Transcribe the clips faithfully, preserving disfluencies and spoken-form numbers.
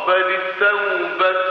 واقبل التوبة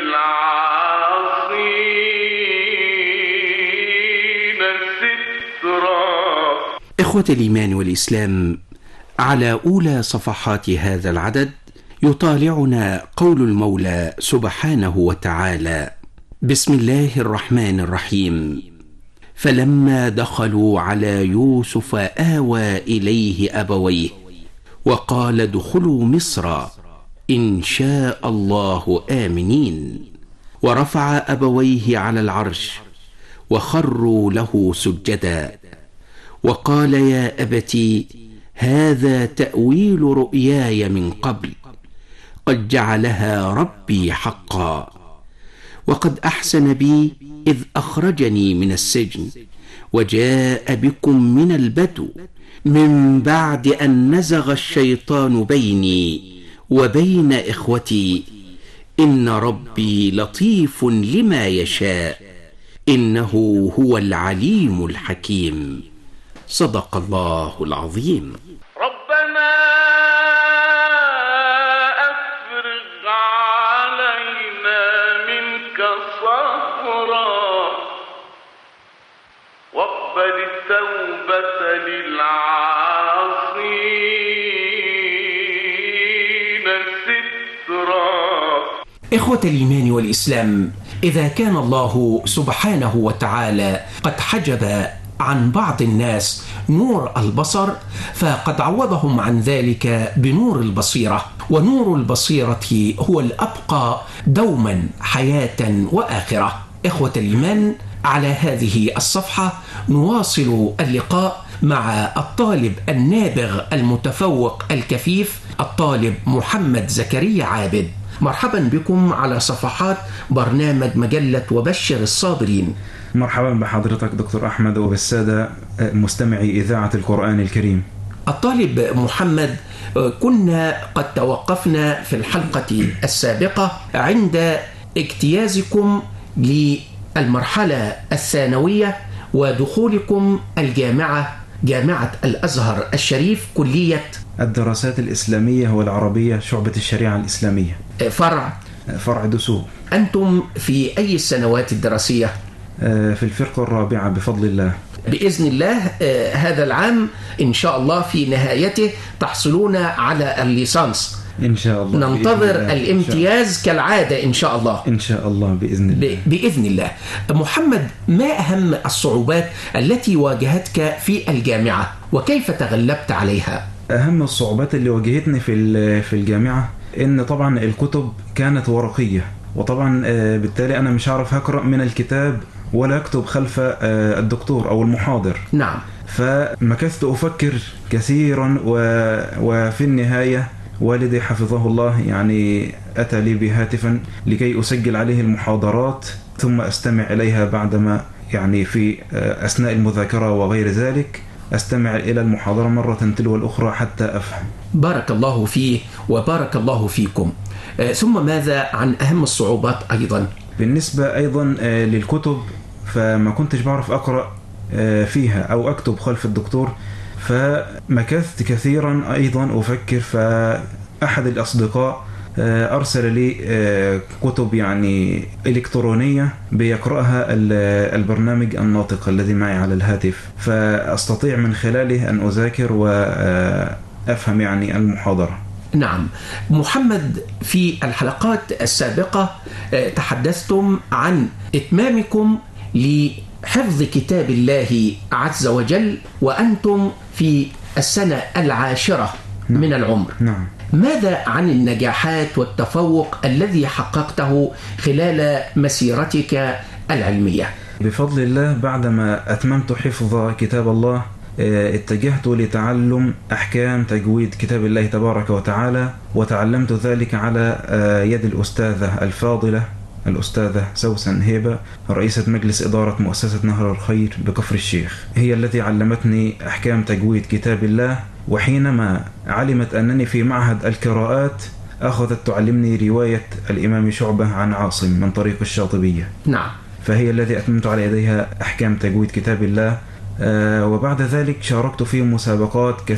للعاصين سترا. إخوة الإيمان والإسلام، على أولى صفحات هذا العدد يطالعنا قول المولى سبحانه وتعالى: بسم الله الرحمن الرحيم. فلما دخلوا على يوسف آوى إليه أبويه وقال ادخلوا مصر إن شاء الله آمنين، ورفع أبويه على العرش وخروا له سجدا، وقال يا أبتي هذا تأويل رؤياي من قبل قد جعلها ربي حقا، وقد أحسن بي إذ أخرجني من السجن وجاء بكم من البدو من بعد أن نزغ الشيطان بيني وبين إخوتي إن ربي لطيف لما يشاء إنه هو العليم الحكيم. صدق الله العظيم. ربنا أفرغ علينا منك صبرا واقبل التوبة للعاصين سترا. إخوة الإيمان والإسلام، إذا كان الله سبحانه وتعالى قد حجب عن بعض الناس نور البصر، فقد عوضهم عن ذلك بنور البصيرة، ونور البصيرة هو الأبقى دوما حياة وآخرة. إخوة الإيمان، على هذه الصفحة نواصل اللقاء مع الطالب النابغ المتفوق الكفيف الطالب محمد زكريا عابد. مرحبا بكم على صفحات برنامج مجلة وبشر الصابرين. مرحبا بحضرتك دكتور أحمد وبالسادة مستمعي إذاعة القرآن الكريم. الطالب محمد، كنا قد توقفنا في الحلقة السابقة عند اجتيازكم للمرحلة الثانوية ودخولكم الجامعة، جامعة الأزهر الشريف، كلية الدراسات الإسلامية والعربية، شعبة الشريعة الإسلامية، فرع فرع دسوق. أنتم في أي السنوات الدراسية؟ في الفرقة الرابعة بفضل الله. بإذن الله هذا العام إن شاء الله في نهايته تحصلون على الليسانس إن شاء الله. ننتظر الامتياز كالعادة إن شاء الله. إن شاء الله بإذن الله. بإذن الله. محمد، ما أهم الصعوبات التي واجهتك في الجامعة وكيف تغلبت عليها؟ أهم الصعوبات اللي واجهتني في في الجامعة إن طبعا الكتب كانت ورقية، وطبعا بالتالي أنا مش عارف أقرأ من الكتاب ولا أكتب خلف الدكتور أو المحاضر. نعم. فمكثت أفكر كثيرا و... وفي النهاية والدي حفظه الله يعني أتى لي بهاتفا لكي أسجل عليه المحاضرات ثم أستمع إليها بعدما يعني في أثناء المذاكرة وغير ذلك أستمع إلى المحاضرة مرة تلو الأخرى حتى أفهم. بارك الله فيه وبارك الله فيكم. ثم ماذا عن أهم الصعوبات أيضا؟ بالنسبة أيضا للكتب فما كنتش بعرف أقرأ فيها أو أكتب خلف الدكتور، فمكثت كثيرا أيضا أفكر. فأحد الأصدقاء أرسل لي كتب يعني إلكترونية بيقرأها البرنامج الناطق الذي معي على الهاتف، فأستطيع من خلاله أن أذاكر وأفهم يعني المحاضرة. نعم. محمد، في الحلقات السابقة تحدثتم عن إتمامكم لحفظ كتاب الله عز وجل وأنتم في السنة العاشرة نعم. من العمر. نعم. ماذا عن النجاحات والتفوق الذي حققته خلال مسيرتك العلمية؟ بفضل الله بعدما أتممت حفظ كتاب الله اتجهت لتعلم أحكام تجويد كتاب الله تبارك وتعالى، وتعلمت ذلك على يد الأستاذة الفاضلة الأستاذة سوسن هيبة، رئيسة مجلس إدارة مؤسسة نهر الخير بكفر الشيخ. هي التي علمتني أحكام تجويد كتاب الله، وحينما علمت أنني في معهد القراءات أخذت تعلمني رواية الإمام شعبة عن عاصم من طريق الشاطبية. نعم. فهي التي أتممت على يديها أحكام تجويد كتاب الله. وبعد ذلك شاركت في مسابقات